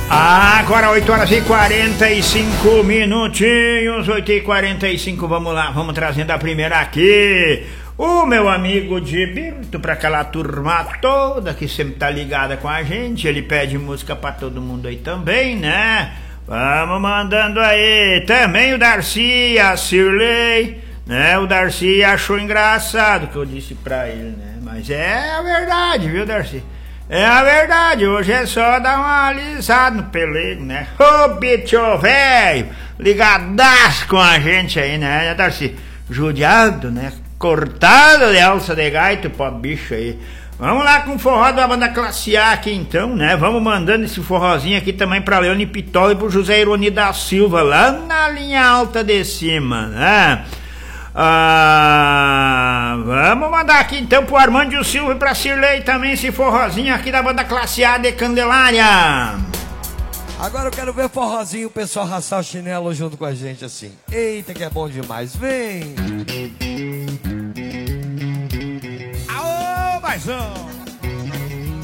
Agora 8 horas e 45 minutinhos, 8 e 45, vamos lá, vamos trazendo a primeira aqui. O meu amigo de Birto, pra aquela turma toda que sempre tá ligada com a gente, ele pede música pra todo mundo aí também, né? Vamos mandando aí. Também o Darcy, a Cirlei, né? O Darcy achou engraçado o que eu disse pra ele, né? Mas é a verdade, viu, Darcy? É a verdade, hoje é só dar uma alisada no pelego, né? Ô, bicho velho, ligadaço com a gente aí, né, Darcy? Judiado, né? Cortado de alça de gaito, pô, bicho aí. Vamos lá com o forró da banda Classe A aqui então, né? Vamos mandando esse forrozinho aqui também pra Leone Pitol e pro José Ironi da Silva, lá na linha alta de cima, né? Vamos mandar aqui então pro Armando Silva e pra Cirlei também esse forrozinho aqui da banda Classe A de Candelária. Agora eu quero ver forrozinho, o pessoal arrastar o chinelo junto com a gente assim. Eita, que é bom demais, vem! Aô, mais um!